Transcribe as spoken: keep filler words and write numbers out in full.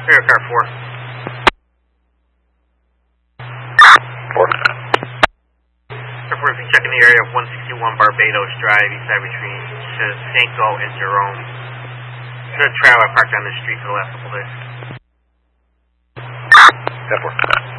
Air car four. Four. Air four, if you check in the area of one sixty-one Barbados Drive, east side between Cinco and Jerome. There's a trailer parked on the street for the last couple days. ten four.